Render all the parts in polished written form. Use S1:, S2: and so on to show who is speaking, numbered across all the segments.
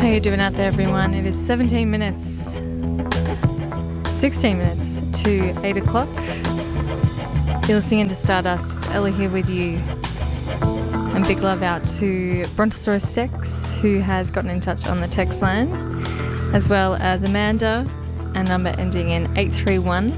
S1: How you doing out there, everyone? It is 16 minutes to 8 o'clock. You're listening to Stardust. It's Ella here with you. And big love out to Brontosaurus Sex, who has gotten in touch on the text line, as well as Amanda, a number ending in 831.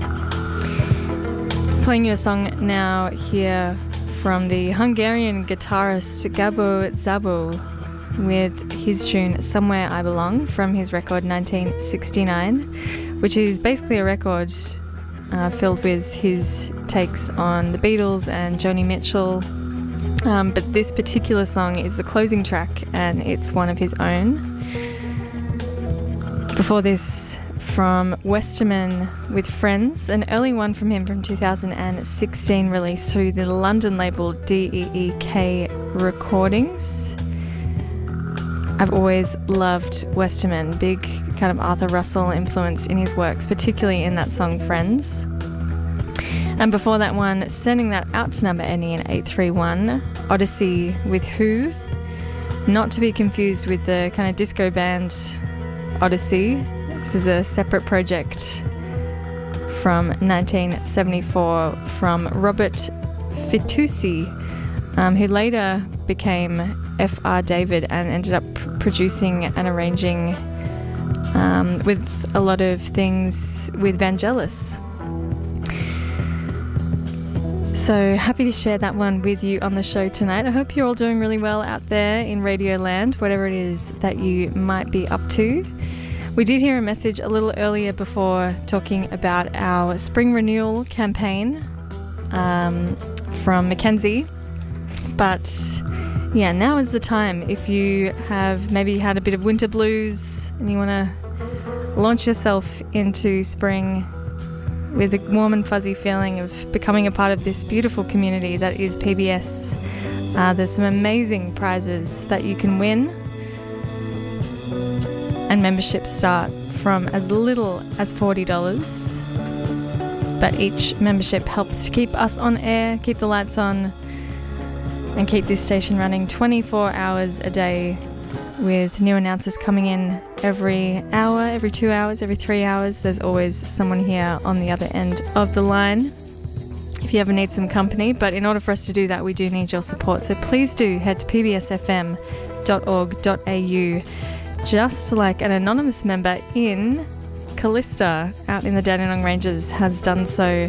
S1: Playing you a song now here from the Hungarian guitarist Gabo Szabo with his tune Somewhere I Belong from his record 1969, which is basically a record filled with his takes on the Beatles and Joni Mitchell. But this particular song is the closing track and it's one of his own. Before this, from Westerman with Friends, an early one from him from 2016, released through the London label DEEK Recordings. I've always loved Westerman, big kind of Arthur Russell influence in his works, particularly in that song Friends. And before that one, sending that out to number ending in 831, Odyssey with Who, not to be confused with the kind of disco band Odyssey. This is a separate project from 1974 from Robert Fitoussi, who later became F.R. David and ended up producing and arranging with a lot of things with Vangelis. So happy to share that one with you on the show tonight. I hope you're all doing really well out there in Radio Land, whatever it is that you might be up to. We did hear a message a little earlier before talking about our spring renewal campaign from Mackenzie. But yeah, now is the time. If you have maybe had a bit of winter blues and you want to launch yourself into spring with a warm and fuzzy feeling of becoming a part of this beautiful community that is PBS, there's some amazing prizes that you can win. And memberships start from as little as $40. But each membership helps to keep us on air, keep the lights on, and keep this station running 24 hours a day with new announcers coming in every hour, every 2 hours, every 3 hours. There's always someone here on the other end of the line if you ever need some company. But in order for us to do that, we do need your support. So please do head to pbsfm.org.au, just like an anonymous member in Callista out in the Dandenong Ranges has done so,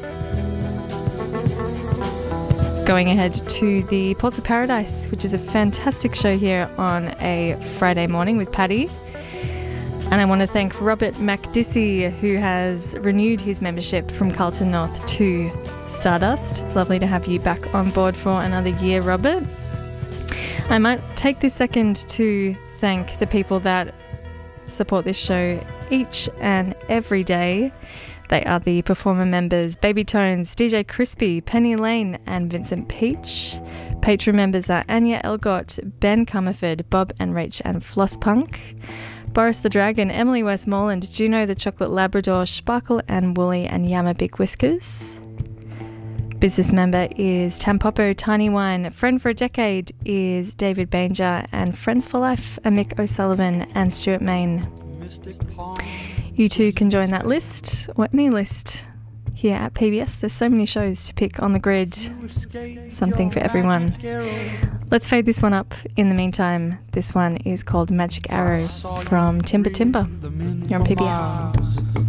S1: going ahead to the Ports of Paradise, which is a fantastic show here on a Friday morning with Paddy. And I want to thank Robert MacDissy, who has renewed his membership from Carlton North to Stardust. It's lovely to have you back on board for another year, Robert. I might take this second to thank the people that support this show each and every day. They are the performer members Baby Tones, DJ Crispy, Penny Lane and Vincent Peach. Patron members are Anya Elgott, Ben Comerford, Bob and Rach and Flosspunk, Boris the Dragon, Emily Westmoreland, Juno the Chocolate Labrador, Sparkle and Woolly and Yama Big Whiskers. Business member is Tampopo Tiny Wine. Friend for a Decade is David Banger, and Friends for Life are Mick O'Sullivan and Stuart Main. You too can join that list, or any list here at PBS. There's so many shows to pick on the grid, something for everyone. Let's fade this one up in the meantime. This one is called Magic Arrow from Timber Timber. You're on PBS.